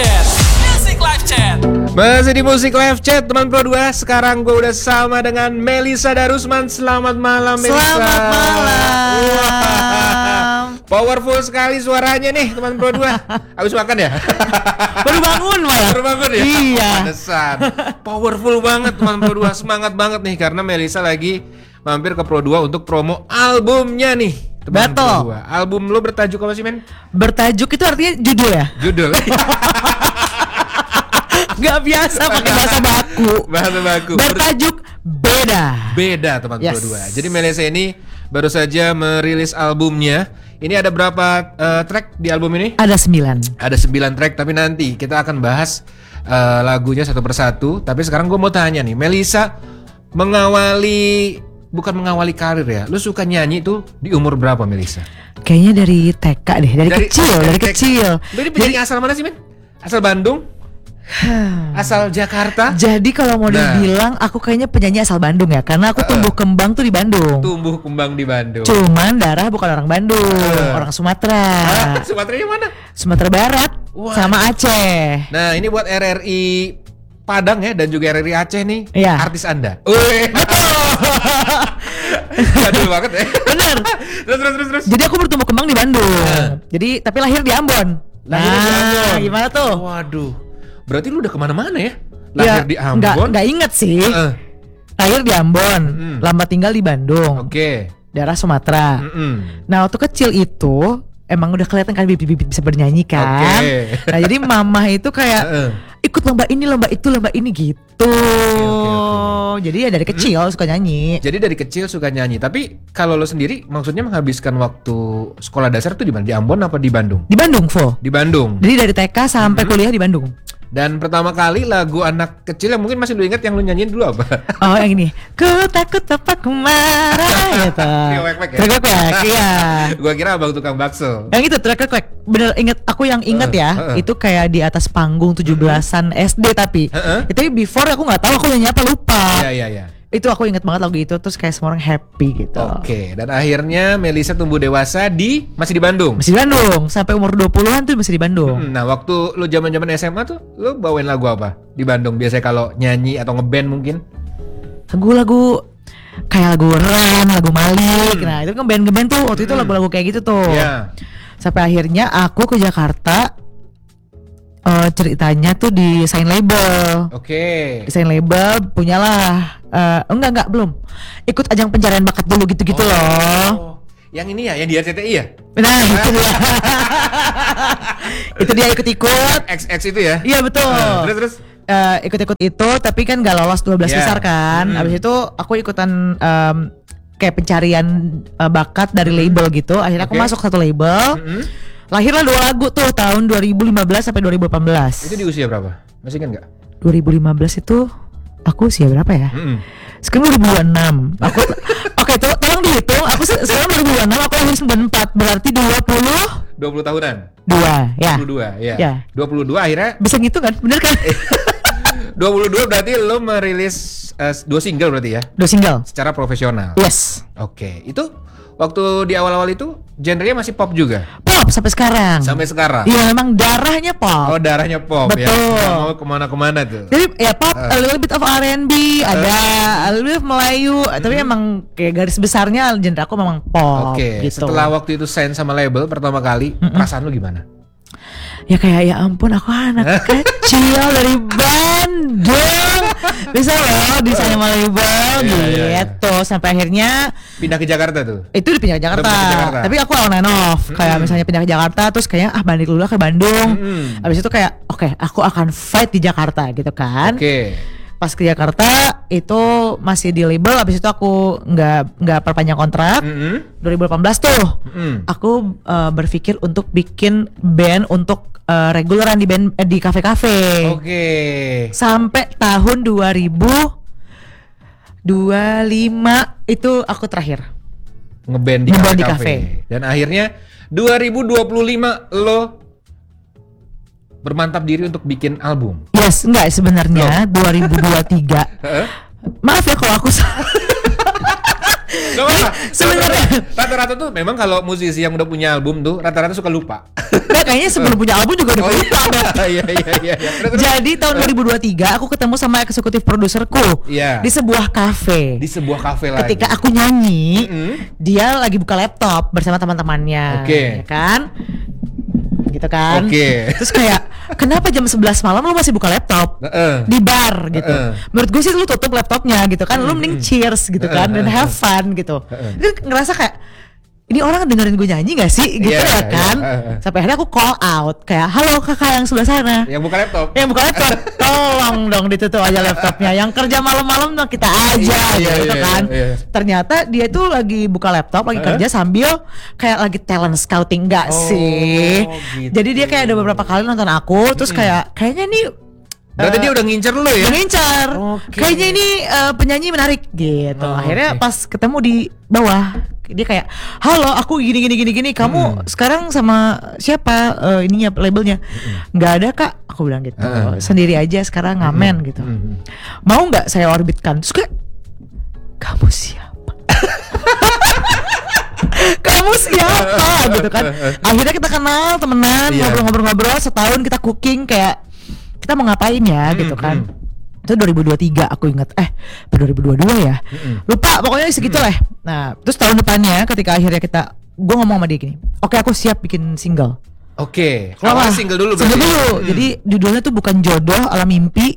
Chat. Music Live Chat. Masih di Musik Live Chat teman Pro 2. Sekarang gue udah sama dengan Melisa Darusman. Selamat malam Melisa. Selamat malam. Powerful sekali suaranya nih teman Pro 2. Habis makan ya? Baru bangun malah. Baru bangun ya? Iya. Pantesan. Powerful banget teman Pro 2. Semangat banget nih karena Melisa lagi mampir ke Pro 2 untuk promo albumnya nih. Teman Pro 2. Album lo bertajuk apa sih men? Bertajuk itu artinya judul ya? Judul. Gak biasa pakai bahasa baku. Bahasa baku. Bertajuk Beda. Beda teman Pro 2. Jadi Melisa ini baru saja merilis albumnya. Ini ada berapa track di album ini? Ada 9. Ada 9 track, tapi nanti kita akan bahas lagunya satu persatu. Tapi sekarang gue mau tanya nih, Melisa bukan mengawali karir ya. Lu suka nyanyi tuh di umur berapa Melisa? Kayaknya dari TK deh, dari kecil. Lu ini penyanyi asal mana sih men? Asal Bandung? Asal Jakarta? Jadi kalau mau dibilang aku kayaknya penyanyi asal Bandung ya, karena aku tumbuh kembang tuh di Bandung. Tumbuh kembang di Bandung. Cuman darah bukan orang Bandung, orang Sumatera. Sumateranya mana? Sumatera Barat. Wah. Sama Aceh. Nah ini buat RRI Padang ya dan juga RRI Aceh nih. Iya. Artis Anda. Jadul banget ya. Bener. Terus. Jadi aku bertumbuh kembang di Bandung. Jadi tapi lahir di Ambon. Lahir di Ambon. Gimana tuh? Waduh. Berarti lu udah kemana-mana ya? Lahir di Ambon? Nggak inget sih. Lahir di Ambon, lama tinggal di Bandung. Oke. Daerah Sumatera. Nah waktu kecil itu emang udah kelihatan kan bibit-bibit bisa bernyanyi kan. Nah jadi mama itu kayak ikut lomba ini gitu. Jadi ya dari kecil suka nyanyi. Jadi dari kecil suka nyanyi. Tapi kalau lo sendiri maksudnya menghabiskan waktu sekolah dasar tuh di mana? Di Ambon apa di Bandung? Di Bandung, Vo. Di Bandung. Jadi dari TK sampai kuliah di Bandung. Dan pertama kali lagu anak kecil yang mungkin masih lu ingat yang lu nyanyiin dulu apa? Oh yang ini. Ku takut apa marah gitu. Wek-wek ya? Trek-wek, iya. Gua kira abang tukang bakso. Yang itu trek-wek. Bener inget, aku yang inget ya. Itu kayak di atas panggung 17-an SD tapi. Itu before aku gak tahu aku nyanyi apa, lupa. Iya. Itu aku inget banget lagu itu, terus kayak semua orang happy gitu. Oke, dan akhirnya Melisa tumbuh dewasa masih di Bandung. Masih di Bandung, sampai umur 20-an tuh masih di Bandung. Nah, waktu lu zaman-zaman SMA tuh lu bawain lagu apa di Bandung biasanya kalau nyanyi atau ngeband mungkin? Lagu-lagu kayak lagu Ran, lagu Malik. Nah, itu kan band-band tuh waktu itu lagu-lagu kayak gitu tuh. Iya. Sampai akhirnya aku ke Jakarta. Ceritanya tuh di sign label. Oke. Desain label punyalah. Belum. Ikut ajang pencarian bakat dulu gitu-gitu loh. Yang ini ya, yang di RCTI ya? Nah, itu dia. Itu dia ikut-ikut. XX itu ya? Iya betul. Terus. Ikut-ikut itu, tapi kan gak lolos 12 besar kan. Abis itu aku ikutan kayak pencarian bakat dari label gitu. Akhirnya aku masuk satu label. Lahirlah 2 lagu tuh tahun 2015 sampai 2018. Itu di usia berapa? Masih ingat nggak? 2015 itu aku usia berapa ya? Sekarang 2026. Aku oke, tolong dihitung. Aku sekarang 2026, aku lahir 94. Berarti 20 tahunan. 2 ya. 22 ya. Ya. 22 akhirnya Bisa ngitung kan? Bener kan? 22 berarti lo merilis 2 single berarti ya? 2 single. Secara profesional. Yes. Oke. Itu waktu di awal-awal itu genrenya masih pop juga? Pop sampai sekarang. Sampai sekarang? Iya memang darahnya pop. Oh darahnya pop. Betul. Ya. Nggak mau kemana-kemana tuh. Jadi ya pop, a little bit of R&B, ada a little bit of Melayu, tapi emang kayak garis besarnya genre aku memang pop. Oke. Gitu. Setelah waktu itu sign sama label pertama kali, perasaan lu gimana? Ya kayak ya ampun aku anak kecil dari Bandung bisa loh desain sama label gitu. Sampai akhirnya pindah ke Jakarta tuh. Itu pindah ke Jakarta. Tapi aku on and off. Kayak misalnya pindah ke Jakarta terus kayaknya balik dulu lah ke Bandung. Abis itu kayak oke, aku akan fight di Jakarta gitu kan. Oke. Pas ke Jakarta itu masih di label, habis itu aku nggak perpanjang kontrak. 2018 tuh aku berpikir untuk bikin band untuk reguleran di band di kafe-kafe. Oke. Sampai tahun 2025 itu aku terakhir ngeband di kafe. Dan akhirnya 2025 lo bermantap diri untuk bikin album. Yes, enggak sebenarnya 2023. Maaf ya kalau aku Gak apa-apa. Sebenarnya Rata-rata tuh memang kalau musisi yang udah punya album tuh rata-rata suka lupa. nah, kayaknya sebelum punya album juga udah lupa. Iya. Jadi tahun 2023 aku ketemu sama eksekutif produserku Iya. di sebuah kafe. Di sebuah kafe lagi. Ketika aku nyanyi, dia lagi buka laptop bersama teman-temannya, Oke. ya kan? Gitu kan? Oke. Terus kayak, kenapa jam 11 malam lu masih buka laptop? Di bar gitu. Menurut gue sih lu tutup laptopnya gitu kan, lu mending cheers gitu kan, dan have fun gitu. Itu ngerasa kayak, ini orang dengerin gue nyanyi gak sih? Gitu ya kan? Sampai akhirnya aku call out, kayak, halo kakak yang sebelah sana. Yang buka laptop. Yang buka laptop, tolong dong ditutup aja laptopnya. Yang kerja malam-malam dong kita aja gitu kan. Ternyata dia tuh lagi buka laptop, lagi kerja sambil kayak lagi talent scouting gak sih? Gitu. Jadi dia kayak ada beberapa kali nonton aku, terus kayaknya nih Berarti dia udah ngincer lu ya? ngincar. Kayaknya ini penyanyi menarik gitu. Akhirnya pas ketemu di bawah, dia kayak, halo aku gini, kamu sekarang sama siapa ininya labelnya? Nggak ada kak, aku bilang gitu. Sendiri aja sekarang ngamen gitu. Mau nggak saya orbitkan? Terus kayak, kamu siapa? Kamu siapa gitu kan? Akhirnya kita kenal, temenan, ngobrol-ngobrol, setahun kita cooking kayak kita mau ngapain ya gitu kan. Itu 2023 aku ingat 2022 ya. Lupa pokoknya segitu lah. Nah, terus tahun depannya ketika akhirnya gue ngomong sama dia gini, oke aku siap bikin single. Oke. Kenapa? Awalnya single dulu berarti. Single dulu. Jadi judulnya tuh bukan jodoh ala mimpi.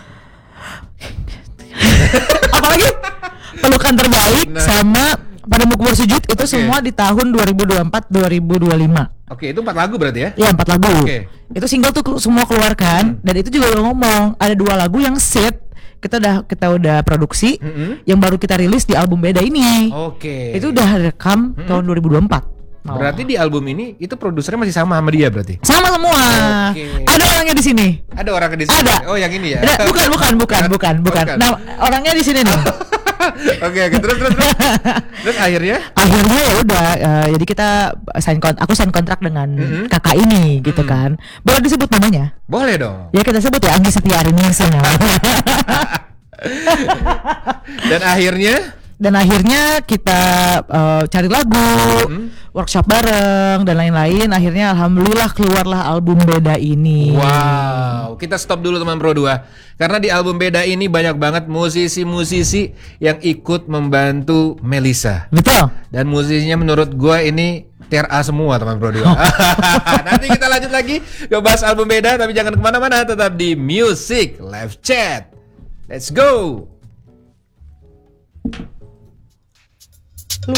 Apalagi pelukan terbaik sama Padamu Ku Bersujud itu semua di tahun 2024-2025. Oke, itu 4 lagu berarti ya? Iya 4 lagu. Oke. Itu single tuh semua keluarkan dan itu juga udah ngomong ada 2 lagu yang set kita udah produksi yang baru kita rilis di album beda ini. Oke. Itu udah rekam tahun 2024. Berarti di album ini itu produsernya masih sama dia berarti? Sama semua. Oke. Ada orangnya di sini. Ada orangnya di sini. Ada. Oh, yang ini ya? Bukan. Nah, orangnya di sini nih. Oke, terus akhirnya ya udah jadi kita aku sign kontrak dengan kakak ini gitu kan. Boleh disebut namanya? boleh dong. Ya kita sebut ya Anggi Setiarini sana. Dan akhirnya kita cari lagu, workshop bareng dan lain-lain. Akhirnya alhamdulillah keluarlah album beda ini. Wow, kita stop dulu teman Pro 2. Karena di album beda ini banyak banget musisi-musisi yang ikut membantu Melisa. Betul. Dan musisinya menurut gua ini tier A semua teman Pro 2. Nanti kita lanjut lagi bahas album beda, tapi jangan kemana-mana, tetap di Music Live Chat. Let's go.